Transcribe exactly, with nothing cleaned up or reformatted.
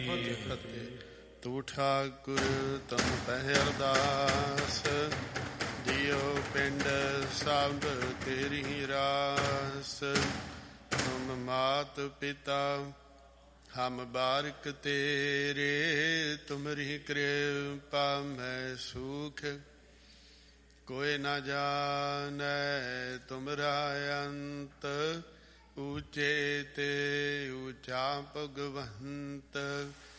ਫਤਿਹ ਫਤਿਹ। ਤੂੰ ਠਾਕੁਰ ਤੁਮ ਪਹਿ ਅਰਦਾਸ, ਦਿਓ ਪਿੰਡ ਸਭ ਤੇਰੀ ਰਾਸ। ਤੁਮ ਮਾਤ ਪਿਤਾ ਹਮ ਬਾਰਿਕ ਤੇਰੇ, ਤੁਮਰੀ ਕਿਰਪਾ ਮੈਂ ਸੁਖ ਕੋਈ ਨਾ ਜਾਣੈ ਤੁਮਰਾ ਅੰਤ। ਊਚੇ ਤੇ ਊਚਾ ਭਗਵੰਤ,